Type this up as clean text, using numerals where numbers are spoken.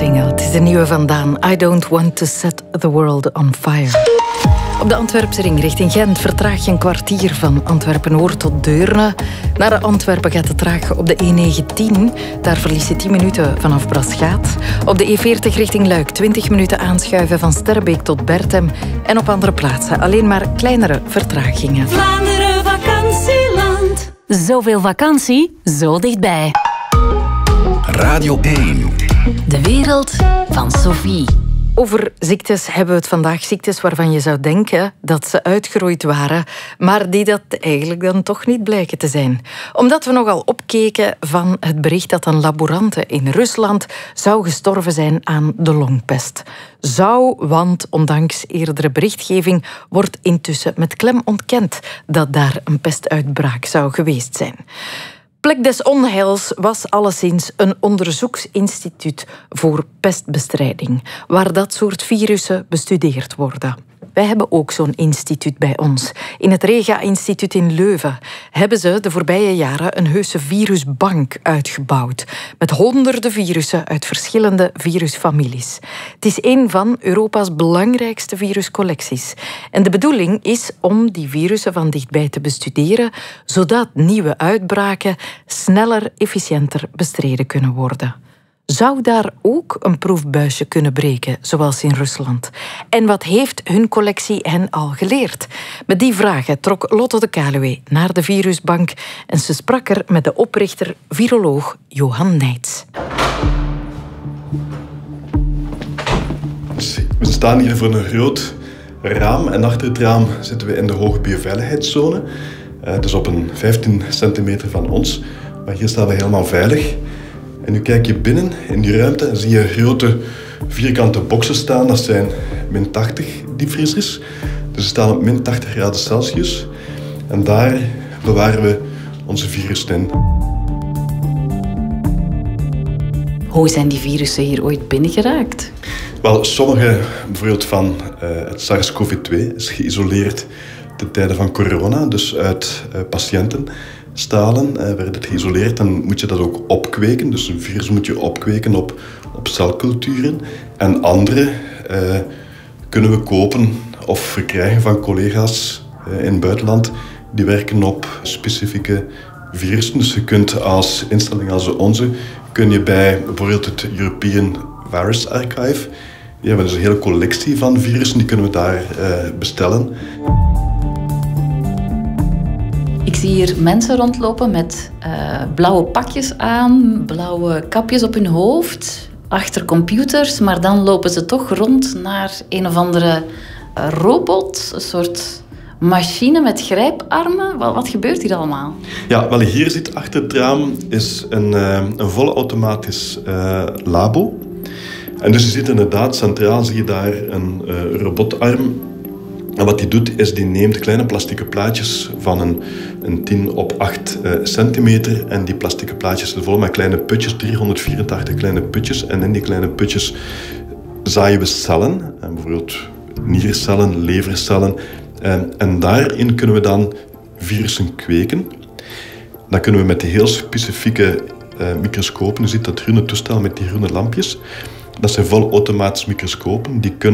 single. Het is de nieuwe van Daan. I don't want to set the world on fire. Op de Antwerpse ring richting Gent vertraag je een kwartier van Antwerpen-Noord tot Deurne. Naar Antwerpen gaat het traag op de E19. Daar verlies je 10 minuten vanaf Braschaat. Op de E40 richting Luik 20 minuten aanschuiven van Sterrebeek tot Bertem. En op andere plaatsen alleen maar kleinere vertragingen. Vlaanderen vakantieland. Zoveel vakantie, zo dichtbij. Radio 1. De wereld van Sophie. Over ziektes hebben we het vandaag. Ziektes waarvan je zou denken dat ze uitgeroeid waren, maar die dat eigenlijk dan toch niet blijken te zijn. Omdat we nogal opkeken van het bericht dat een laborante in Rusland zou gestorven zijn aan de longpest. Zou, want ondanks eerdere berichtgeving wordt intussen met klem ontkend dat daar een pestuitbraak zou geweest zijn. Plek des onheils was alleszins een onderzoeksinstituut voor pestbestrijding, waar dat soort virussen bestudeerd worden. Wij hebben ook zo'n instituut bij ons. In het Rega-instituut in Leuven hebben ze de voorbije jaren een heuse virusbank uitgebouwd, met honderden virussen uit verschillende virusfamilies. Het is een van Europa's belangrijkste viruscollecties. En de bedoeling is om die virussen van dichtbij te bestuderen, zodat nieuwe uitbraken sneller, efficiënter bestreden kunnen worden. Zou daar ook een proefbuisje kunnen breken, zoals in Rusland? En wat heeft hun collectie hen al geleerd? Met die vragen trok Lotte de Kaluwe naar de virusbank en ze sprak er met de oprichter, viroloog Johan Nijts. We staan hier voor een groot raam en achter het raam zitten we in de hoge bioveiligheidszone. Dus op een 15 centimeter van ons. Maar hier staan we helemaal veilig. En nu kijk je binnen in die ruimte en zie je grote vierkante boxen staan. Dat zijn min 80 diepvriezers. Dus ze staan op min 80 graden Celsius. En daar bewaren we onze virussen in. Hoe zijn die virussen hier ooit binnengeraakt? Wel, sommige, bijvoorbeeld van het SARS-CoV-2, is geïsoleerd ten tijde van corona. Dus uit patiëntenstalen werd het geïsoleerd. Dan moet je dat ook opkweken. Dus een virus moet je opkweken op celculturen. En andere kunnen we kopen of verkrijgen van collega's in het buitenland. Die werken op specifieke virussen. Dus je kunt als instelling als onze, kun je bij bijvoorbeeld het European Virus Archive, die hebben dus een hele collectie van virussen, die kunnen we daar bestellen. Ik zie hier mensen rondlopen met blauwe pakjes aan, blauwe kapjes op hun hoofd, achter computers, maar dan lopen ze toch rond naar een of andere robot, een soort machine met grijparmen. Wat gebeurt hier allemaal? Ja, wel hier zit achter het raam is een volautomatisch labo. En dus je ziet inderdaad, centraal zie je daar een robotarm. En wat die doet, is die neemt kleine plastieke plaatjes van een 10 op 8 centimeter. En die plastieke plaatjes zitten vol met kleine putjes, 384 kleine putjes. En in die kleine putjes zaaien we cellen, bijvoorbeeld niercellen, levercellen. En daarin kunnen we dan virussen kweken. Dan kunnen we met die heel specifieke microscopen, je ziet dat groene toestel met die groene lampjes, dat zijn volautomatische microscopen, die kunnen